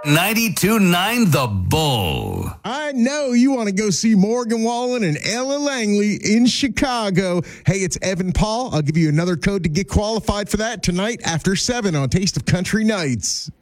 92.9 The Bull. I know you want to go see Morgan Wallen and Ella Langley in Chicago. Hey, it's Evan Paul. I'll give you another code to get qualified for that tonight after 7 on Taste of Country Nights.